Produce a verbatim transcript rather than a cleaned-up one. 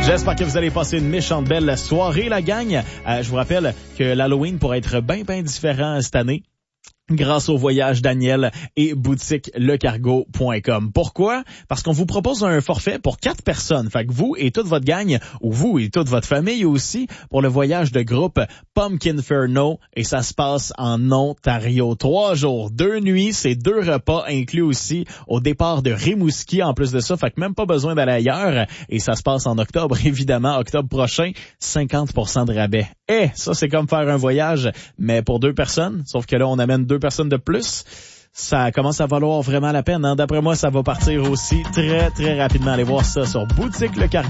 J'espère que vous allez passer une méchante belle soirée, la gang. Euh, je vous rappelle que l'Halloween pourrait être bien, bien différent cette année, grâce au voyage Daniel et boutique le cargo point com. Pourquoi? Parce qu'on vous propose un forfait pour quatre personnes. Fait que vous et toute votre gang, ou vous et toute votre famille aussi, pour le voyage de groupe Pumpkinferno, et ça se passe en Ontario. Trois jours, deux nuits, c'est deux repas inclus aussi au départ de Rimouski en plus de ça. Fait que même pas besoin d'aller ailleurs. Et ça se passe en octobre, évidemment, octobre prochain, cinquante pour cent de rabais. Eh, ça c'est comme faire un voyage, mais pour deux personnes, sauf que là on amène deux personnes de plus. Ça commence à valoir vraiment la peine, hein? D'après moi, ça va partir aussi très, très rapidement. Allez voir ça sur boutique le cargo.